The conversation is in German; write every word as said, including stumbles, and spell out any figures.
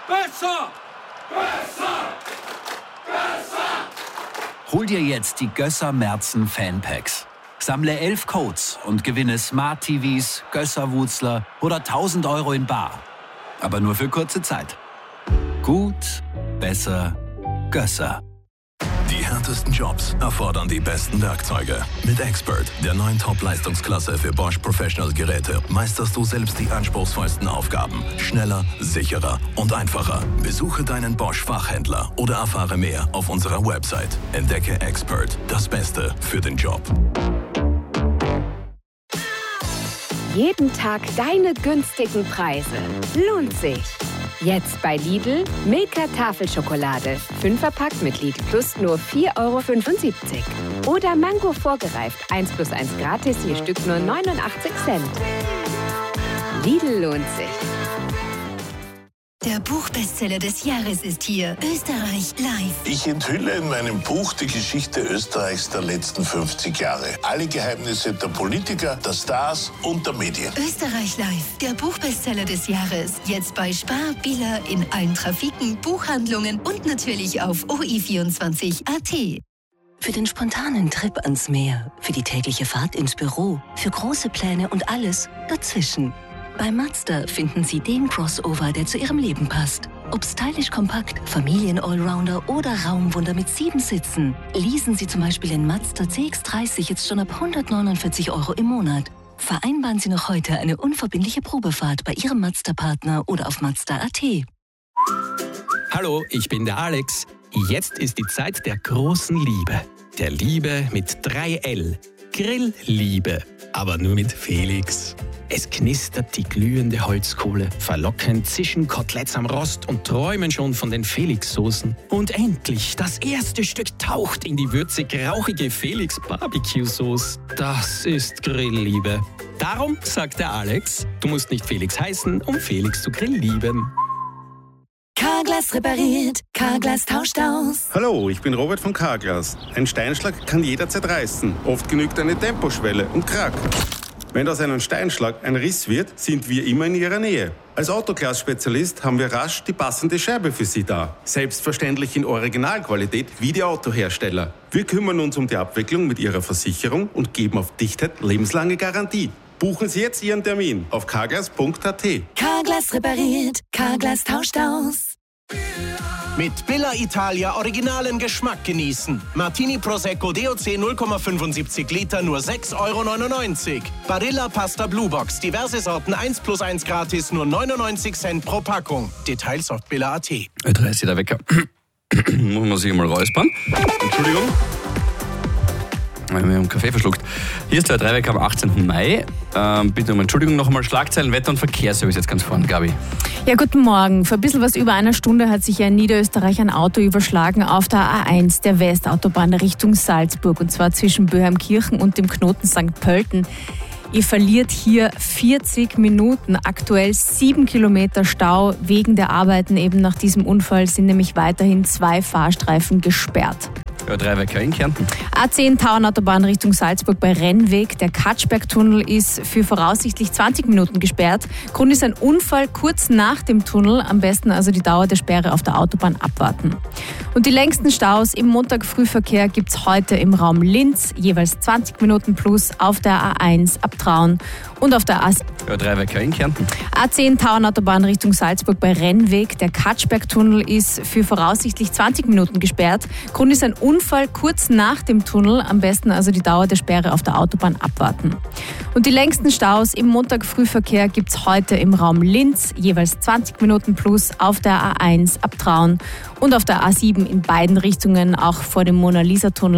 Besser! Besser! Besser! Hol dir jetzt die Gösser Merzen Fanpacks. Sammle elf Codes und gewinne Smart-T Vs, Gösser-Wutzler oder tausend Euro in bar. Aber nur für kurze Zeit. Gut, besser, Gösser. Die härtesten Jobs erfordern die besten Werkzeuge. Mit Expert, der neuen Top-Leistungsklasse für Bosch Professional Geräte, meisterst du selbst die anspruchsvollsten Aufgaben. Schneller, sicherer und einfacher. Besuche deinen Bosch-Fachhändler oder erfahre mehr auf unserer Website. Entdecke Expert, das Beste für den Job. Jeden Tag deine günstigen Preise. Lohnt sich. Jetzt bei Lidl Milka Tafelschokolade. Fünferpack mit Lidl Plus nur vier Euro fünfundsiebzig. Oder Mango vorgereift. eins plus eins gratis, je Stück nur neunundachtzig Cent. Lidl lohnt sich. Der Buchbestseller des Jahres ist hier. Österreich live. Ich enthülle in meinem Buch die Geschichte Österreichs der letzten fünfzig Jahre. Alle Geheimnisse der Politiker, der Stars und der Medien. Österreich live. Der Buchbestseller des Jahres. Jetzt bei Spar, Billa, in allen Trafiken, Buchhandlungen und natürlich auf O I vierundzwanzig Punkt A T. Für den spontanen Trip ans Meer, für die tägliche Fahrt ins Büro, für große Pläne und alles dazwischen. Bei Mazda finden Sie den Crossover, der zu Ihrem Leben passt. Ob stylisch kompakt, Familien-Allrounder oder Raumwunder mit sieben Sitzen. Leasen Sie zum Beispiel den Mazda C X dreißig jetzt schon ab hundertneunundvierzig Euro im Monat. Vereinbaren Sie noch heute eine unverbindliche Probefahrt bei Ihrem Mazda-Partner oder auf Mazda Punkt A T. Hallo, ich bin der Alex. Jetzt ist die Zeit der großen Liebe. Der Liebe mit drei L. Grillliebe. Aber nur mit Felix. Es knistert die glühende Holzkohle, verlockend zischen Koteletts am Rost und träumen schon von den Felix-Soßen. Und endlich, das erste Stück taucht in die würzig-rauchige Felix-Barbecue-Sauce. Das ist Grillliebe. Darum sagt der Alex, du musst nicht Felix heißen, um Felix zu grilllieben. Carglass repariert, Carglass tauscht aus. Hallo, ich bin Robert von Carglass. Ein Steinschlag kann jederzeit reißen. Oft genügt eine Temposchwelle und Krack. Wenn aus einem Steinschlag ein Riss wird, sind wir immer in Ihrer Nähe. Als Autoglas-Spezialist haben wir rasch die passende Scheibe für Sie da. Selbstverständlich in Originalqualität wie die Autohersteller. Wir kümmern uns um die Abwicklung mit Ihrer Versicherung und geben auf Dichtheit lebenslange Garantie. Buchen Sie jetzt Ihren Termin auf carglass Punkt A T. Carglass repariert, Carglass tauscht aus. Mit Billa Italia originalen Geschmack genießen. Martini Prosecco D O C null Komma fünfundsiebzig Liter nur sechs Euro neunundneunzig. Barilla Pasta Blue Box, diverse Sorten eins plus eins gratis, nur neunundneunzig Cent pro Packung. Details auf Billa Punkt A T. Da ist der Wecker. Muss man sich mal räuspern. Entschuldigung. Wir haben einen Kaffee verschluckt. Hier ist der Dreiwecker am achtzehnten Mai. Ähm, bitte um Entschuldigung noch einmal. Schlagzeilen, Wetter- und Verkehrsservice jetzt ganz vorne, Gabi. Ja, guten Morgen. Vor ein bisschen was über einer Stunde hat sich ja in Niederösterreich ein Auto überschlagen auf der A eins, der Westautobahn Richtung Salzburg. Und zwar zwischen Böheimkirchen und dem Knoten Sankt Pölten. Ihr verliert hier vierzig Minuten, aktuell sieben Kilometer Stau. Wegen der Arbeiten eben nach diesem Unfall sind nämlich weiterhin zwei Fahrstreifen gesperrt. Ja, Dreiwecker in Kärnten. A zehn Tauernautobahn Richtung Salzburg bei Rennweg. Der Katschbergtunnel ist für voraussichtlich zwanzig Minuten gesperrt. Grund ist ein Unfall kurz nach dem Tunnel. Am besten also die Dauer der Sperre auf der Autobahn abwarten. Und die längsten Staus im Montagfrühverkehr gibt es heute im Raum Linz. Jeweils zwanzig Minuten plus auf der A eins ab Traun und auf der A sieben. Ja, Dreiwecker in Kärnten. A zehn Tauernautobahn Richtung Salzburg bei Rennweg. Der Katschbergtunnel ist für voraussichtlich zwanzig Minuten gesperrt. Grund ist ein Unfall kurz nach dem Tunnel. Am besten also die Dauer der Sperre auf der Autobahn abwarten. Und die längsten Staus im Montagfrühverkehr gibt es heute im Raum Linz. Jeweils zwanzig Minuten plus auf der A eins ab Traun und auf der A sieben in beiden Richtungen, auch vor dem Mona-Lisa-Tunnel.